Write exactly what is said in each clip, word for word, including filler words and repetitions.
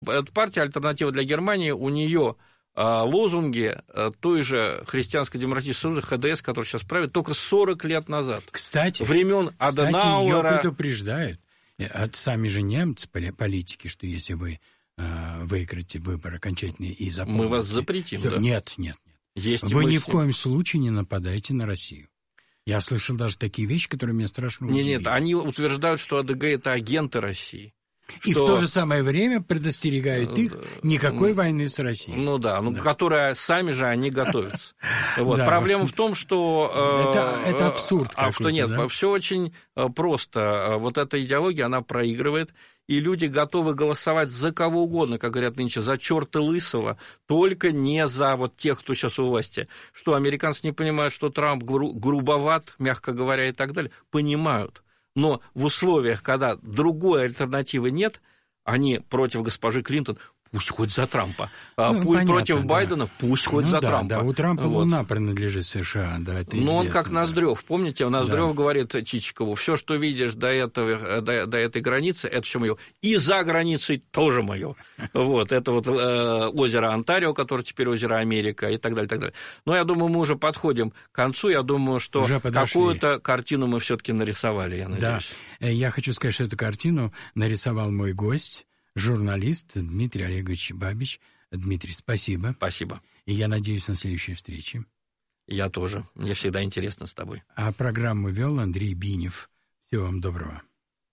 партия «Альтернатива для Германии», у нее лозунги той же Христианско-демократического союза, ха дэ эс, который сейчас правит, только сорок лет назад. Кстати, времен Аденауэра. Кстати, ее предупреждают. Сами же немцы, политики, что если вы э, выиграете выборы окончательные и заполните... Мы вас запретим, все, да? Нет, нет, нет. Есть вы ни в коем случае не нападаете на Россию. Я слышал даже такие вещи, которые меня страшно удивили. Нет, нет, они утверждают, что АДГ – это агенты России. И что... в то же самое время предостерегают их никакой войны с Россией. Ну да, ну, да. которая сами же они готовятся. Вот. Да. Проблема в том, что... Это, это абсурд. А что нет, да? Все очень просто. Вот эта идеология, она проигрывает, и люди готовы голосовать за кого угодно, как говорят нынче, за черта лысого, только не за вот тех, кто сейчас у власти. Что, американцы не понимают, что Трамп гру- грубоват, мягко говоря, и так далее? Понимают. Но в условиях, когда другой альтернативы нет, они против госпожи Клинтон, пусть хоть за Трампа. Ну, пусть понятно, против да. Байдена, пусть хоть ну, за да, Трампа. Да, у Трампа вот. Луна принадлежит США, да, это Но он как да. Ноздрев, помните, Ноздрев да. говорит Чичикову, все, что видишь до, этого, до, до этой границы, это все мое. И за границей тоже мое. Вот, это вот э, озеро Онтарио, которое теперь озеро Америка, и так далее, и так далее. Но я думаю, мы уже подходим к концу, я думаю, что какую-то картину мы все-таки нарисовали, я надеюсь. Да, я хочу сказать, что эту картину нарисовал мой гость, журналист Дмитрий Олегович Бабич. Дмитрий, спасибо. Спасибо. И я надеюсь на следующие встречи. Я тоже. Мне всегда интересно с тобой. А программу вел Андрей Бинев. Всего вам доброго.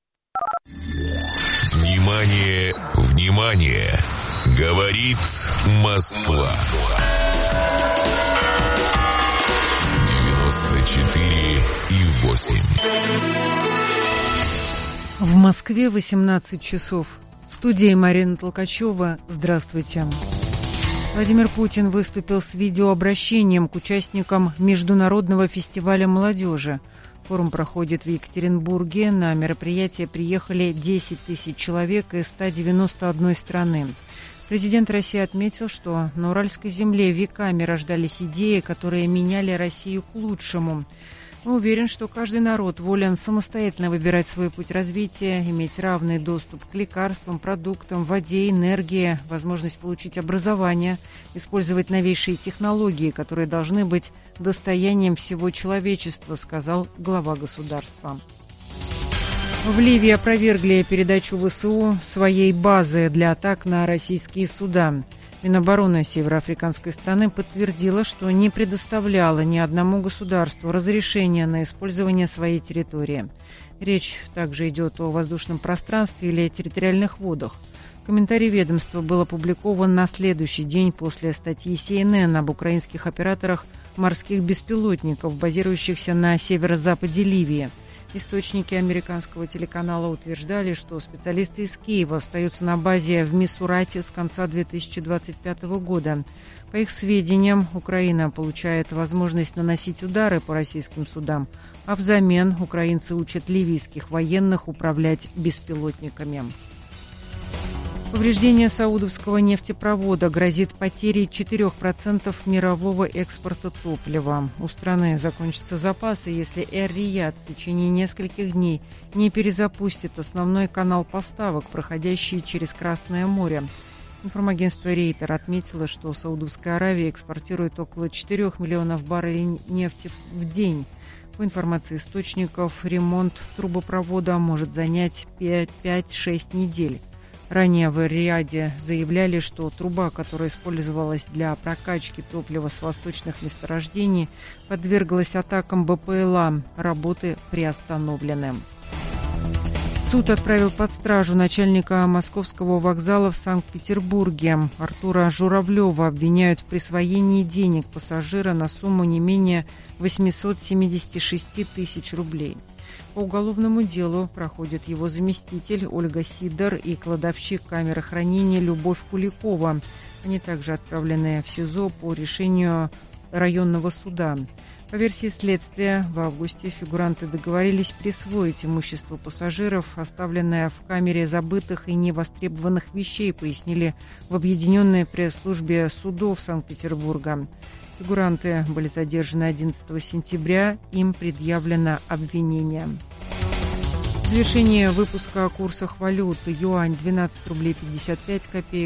Внимание, внимание! Говорит Москва. девяносто четыре и восемь. В Москве восемнадцать часов. В студии Марина Толкачева. Здравствуйте. Владимир Путин выступил с видеообращением к участникам Международного фестиваля молодежи. Форум проходит в Екатеринбурге. На мероприятие приехали десять тысяч человек из ста девяноста одной страны. Президент России отметил, что на Уральской земле веками рождались идеи, которые меняли Россию к лучшему. Он уверен, что каждый народ волен самостоятельно выбирать свой путь развития, иметь равный доступ к лекарствам, продуктам, воде, энергии, возможность получить образование, использовать новейшие технологии, которые должны быть достоянием всего человечества, сказал глава государства. В Ливии опровергли передачу ВСУ своей базы для атак на российские суда. Минобороны североафриканской страны подтвердила, что не предоставляла ни одному государству разрешения на использование своей территории. Речь также идет о воздушном пространстве или территориальных водах. Комментарий ведомства был опубликован на следующий день после статьи си эн эн об украинских операторах морских беспилотников, базирующихся на северо-западе Ливии. Источники американского телеканала утверждали, что специалисты из Киева остаются на базе в Мисурате с конца две тысячи двадцать пятого года. По их сведениям, Украина получает возможность наносить удары по российским судам, а взамен украинцы учат ливийских военных управлять беспилотниками. Повреждение саудовского нефтепровода грозит потерей четыре процента мирового экспорта топлива. У страны закончатся запасы, если Эр-Рияд в течение нескольких дней не перезапустит основной канал поставок, проходящий через Красное море. Информагентство Рейтер отметило, что Саудовская Аравия экспортирует около четырёх миллионов баррелей нефти в день. По информации источников, ремонт трубопровода может занять пять-шесть недель. Ранее в Эр-Рияде заявляли, что труба, которая использовалась для прокачки топлива с восточных месторождений, подверглась атакам бэ пэ эл а. Работы приостановлены. Суд отправил под стражу начальника московского вокзала в Санкт-Петербурге. Артура Журавлева обвиняют в присвоении денег пассажира на сумму не менее восемьсот семьдесят шесть тысяч рублей. По уголовному делу проходят его заместитель Ольга Сидор и кладовщик камеры хранения Любовь Куликова. Они также отправлены в СИЗО по решению районного суда. По версии следствия, в августе фигуранты договорились присвоить имущество пассажиров, оставленное в камере забытых и невостребованных вещей, пояснили в Объединенной пресс-службе судов Санкт-Петербурга. Фигуранты были задержаны одиннадцатого сентября, им предъявлено обвинение. В завершение выпуска о курсах валют. Юань двенадцать рублей пятьдесят пять копеек.